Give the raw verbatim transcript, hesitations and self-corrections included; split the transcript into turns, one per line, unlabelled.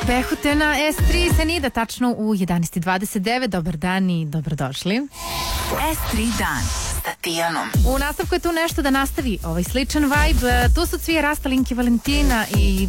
Behute na es tri Senida, tačno u jedanaest i dvadeset devet. Dobar dan i dobrodošli.
es tri dan sa Tijanom.
U nastavku je tu nešto da nastavi ovaj sličan vibe. Tu su Cvije, Rasta, Linke, Valentina i